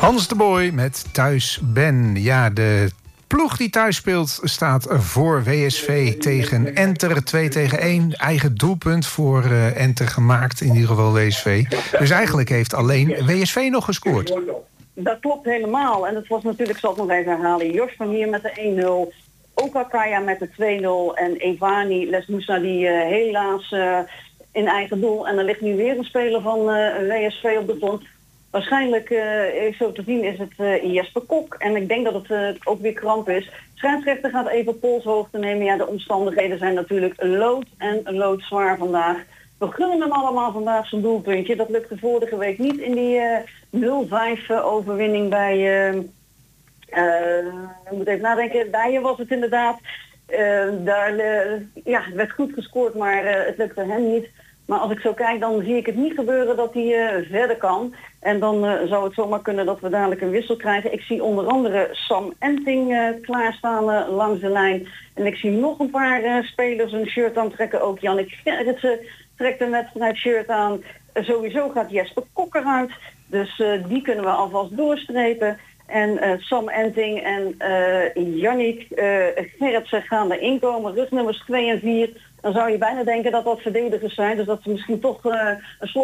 Hans de Boy met Thuis Ben. Ja, de ploeg die thuis speelt staat voor WSV tegen Enter 2-1. Eigen doelpunt voor Enter gemaakt, in ieder geval WSV. Dus eigenlijk heeft alleen WSV nog gescoord. Dat klopt helemaal. En dat was natuurlijk, ik zal het nog even herhalen, Jos van hier met de 1-0. Okakaya met de 2-0. En Evani Lesmoussa die helaas in eigen doel. En er ligt nu weer een speler van WSV op de grond. Waarschijnlijk, zo te zien, is het Jesper Kok. En ik denk dat het ook weer kramp is. Scheidsrechter gaat even polshoogte nemen. Ja, de omstandigheden zijn natuurlijk loodzwaar vandaag. We gunnen hem allemaal vandaag zijn doelpuntje. Dat lukte vorige week niet in die 0-5 overwinning bij... ik moet even nadenken. Daar was het inderdaad. Het werd goed gescoord, maar het lukte hem niet. Maar als ik zo kijk, dan zie ik het niet gebeuren dat hij verder kan. En dan zou het zomaar kunnen dat we dadelijk een wissel krijgen. Ik zie onder andere Sam Enting klaarstaan langs de lijn. En ik zie nog een paar spelers een shirt aantrekken. Ook Jannik Gerritsen trekt een wedstrijdshirt aan. Sowieso gaat Jesper Kok eruit. Dus die kunnen we alvast doorstrepen. En Sam Enting en Jannik Gerritsen gaan erin komen. Rugnummers 2 en 4. Dan zou je bijna denken dat dat verdedigers zijn. Dus dat ze misschien toch een slot